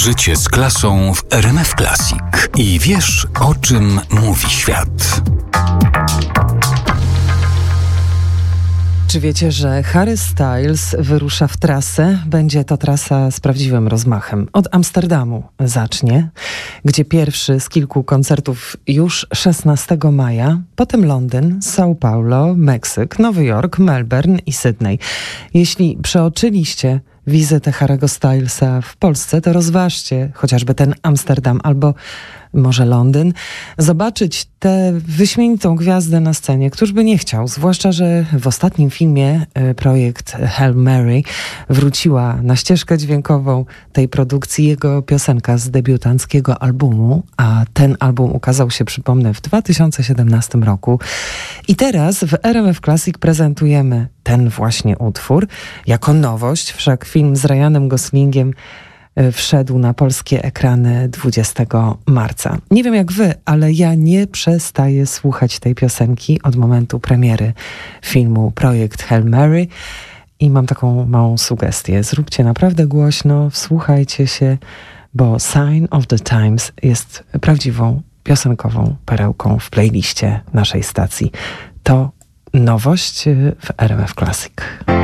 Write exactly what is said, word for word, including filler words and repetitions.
Życie z klasą w R M F Classic. I wiesz, o czym mówi świat. Czy wiecie, że Harry Styles wyrusza w trasę? Będzie to trasa z prawdziwym rozmachem. Od Amsterdamu zacznie, gdzie pierwszy z kilku koncertów już szesnastego maja, potem Londyn, São Paulo, Meksyk, Nowy Jork, Melbourne i Sydney. Jeśli przeoczyliście wizytę Harry'ego Stylesa w Polsce, to rozważcie chociażby ten Amsterdam albo może Londyn, zobaczyć tę wyśmienitą gwiazdę na scenie. Któż by nie chciał, zwłaszcza, że w ostatnim filmie projekt Hail Mary wróciła na ścieżkę dźwiękową tej produkcji jego piosenka z debiutanckiego albumu, a ten album ukazał się, przypomnę, w dwa tysiące siedemnastym roku. I teraz w R M F Classic prezentujemy ten właśnie utwór jako nowość, wszak film z Ryanem Goslingiem wszedł na polskie ekrany dwudziestego marca. Nie wiem jak wy, ale ja nie przestaję słuchać tej piosenki od momentu premiery filmu Projekt Hail Mary i mam taką małą sugestię. Zróbcie naprawdę głośno, wsłuchajcie się, bo Sign of the Times jest prawdziwą piosenkową perełką w playliście naszej stacji. To nowość w R M F Classic.